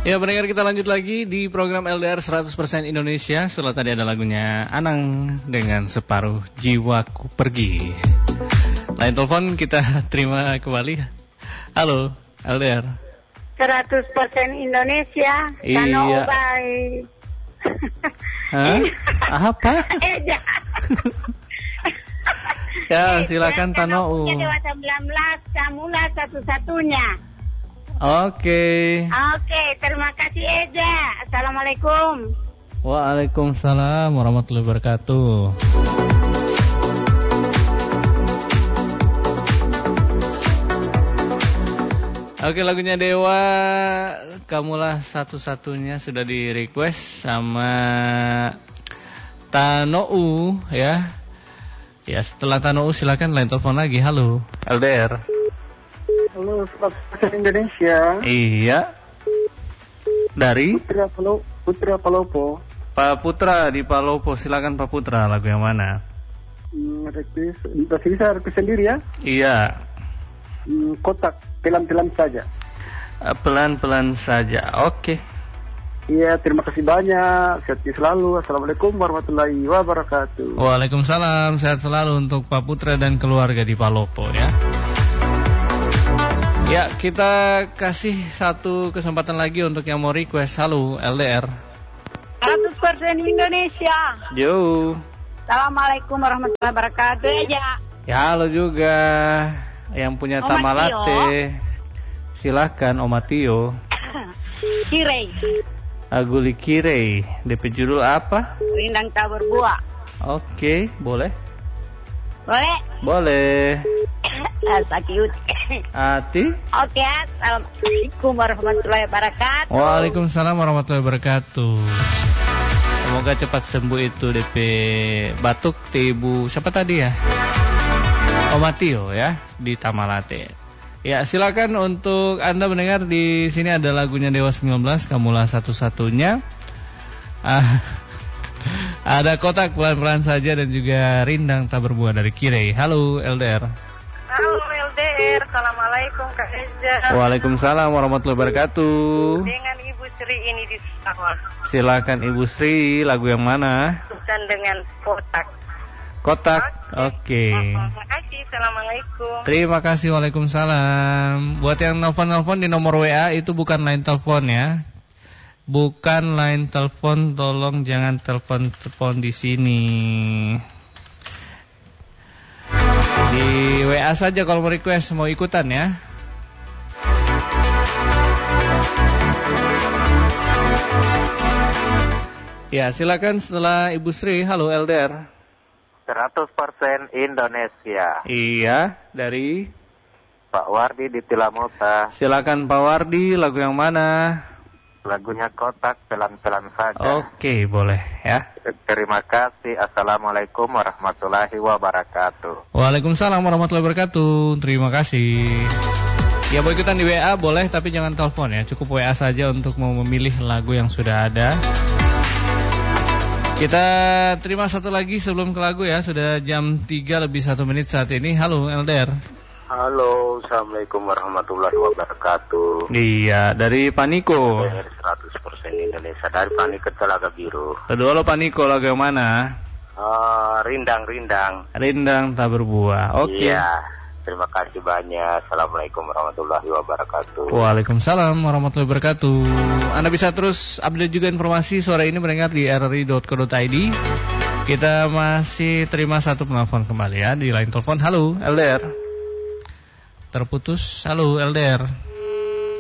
Ya, pendengar, kita lanjut lagi di program LDR 100% Indonesia. Setelah tadi ada lagunya Anang dengan Separuh Jiwaku Pergi. Line telepon kita terima kembali. Halo, LDR 100% Indonesia. Iya. Hah? Apa? Ya, silakan Tanou. Dewa 19, kamulah satu-satunya. Oke, Terima kasih Eja. Assalamualaikum. Waalaikumsalam warahmatullahi wabarakatuh. Oke, lagunya Dewa, kamulah satu-satunya, sudah di request sama Tanou ya. Ya, setelah Tanou silakan line telepon lagi. Halo, LDR. Halo, selamat Indonesia. Iya. Dari Putra Palopo. Pak Putra di Palopo, silakan Pak Putra, lagu yang mana? Masih bisa request sendiri ya? Iya. Kotak, pelan-pelan saja. Pelan-pelan saja. Oke. Iya, terima kasih banyak. Sehat selalu. Assalamualaikum warahmatullahi wabarakatuh. Waalaikumsalam, sehat selalu untuk Pak Putra dan keluarga di Palopo ya. Ya, kita kasih satu kesempatan lagi untuk yang mau request. Halo, LDR 100% Indonesia. Yo. Assalamualaikum warahmatullahi wabarakatuh Eja. Ya, halo juga yang punya Tamalate. Silakan Om Matio. Kirei. Aguli Kirei. DP judul apa? Rindang tak berbuah. Oke, boleh? Boleh? Boleh. Sakit. Ati? Oke, assalamualaikum warahmatullahi wabarakatuh. Waalaikumsalam warahmatullahi wabarakatuh. Semoga cepat sembuh itu DP batuk di Ibu siapa tadi ya? Om Matio ya di Tamalate. Ya, silakan untuk Anda mendengar, di sini ada lagunya Dewa 19, kamulah satu-satunya. Ada Kotak, pelan-pelan saja, dan juga Rindang tak berbuah dari Kirei. Halo LDR. Halo LDR, assalamualaikum Kak Eja. Waalaikumsalam warahmatullahi wabarakatuh. Dengan Ibu Sri ini di Sawah. Silakan Ibu Sri, lagu yang mana? Dan dengan Kotak. Kotak, oke. Terima kasih, assalamualaikum. Terima kasih, waalaikumsalam. Buat yang nelfon-nelfon di nomor WA itu bukan line telepon ya. Bukan line telepon, tolong jangan telepon di sini. Di WA saja kalau mau request, mau ikutan ya. Ya, silakan setelah Ibu Sri. Halo LDR 100% Indonesia. Iya, dari Pak Wardi di Tilamota. Silakan Pak Wardi, lagu yang mana? Lagunya Kotak, pelan-pelan saja. Oke, boleh ya. Terima kasih. Assalamualaikum warahmatullahi wabarakatuh. Waalaikumsalam warahmatullahi wabarakatuh. Terima kasih. Ya, mau ikutan di WA boleh, tapi jangan telepon ya. Cukup WA saja untuk mau memilih lagu yang sudah ada. Kita terima satu lagi sebelum ke lagu ya. Sudah jam 3 lebih 1 menit saat ini. Halo LDR. Halo, assalamualaikum warahmatullahi wabarakatuh. Iya, dari Paniko. 100% Indonesia, dari Paniko Telaga Biru. Kedua lo Paniko, lagu yang mana? Rindang. Rindang tak berbuah. Oke. Iya, terima kasih banyak. Assalamualaikum warahmatullahi wabarakatuh. Waalaikumsalam warahmatullahi wabarakatuh. Anda bisa terus update juga informasi sore ini mendengar di rri.co.id. Kita masih terima satu penelpon kembali ya di line telepon. Halo LDR. Terputus. Halo LDR.